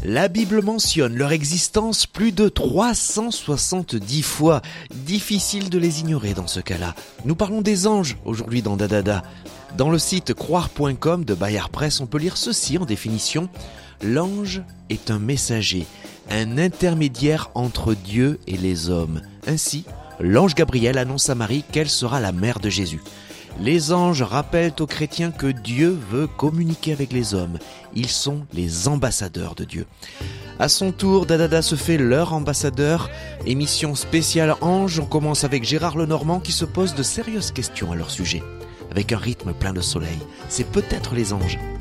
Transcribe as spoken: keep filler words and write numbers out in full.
La Bible mentionne leur existence plus de trois cent soixante-dix fois. Difficile de les ignorer dans ce cas-là. Nous parlons des anges aujourd'hui dans Dadada. Dans le site croire point com de Bayard Presse, on peut lire ceci en définition. L'ange est un messager, un intermédiaire entre Dieu et les hommes. Ainsi, l'ange Gabriel annonce à Marie qu'elle sera la mère de Jésus. Les anges rappellent aux chrétiens que Dieu veut communiquer avec les hommes. Ils sont les ambassadeurs de Dieu. À son tour, Dadada se fait leur ambassadeur. Émission spéciale Ange, on commence avec Gérard Lenormand qui se pose de sérieuses questions à leur sujet. Avec un rythme plein de soleil, c'est peut-être les anges.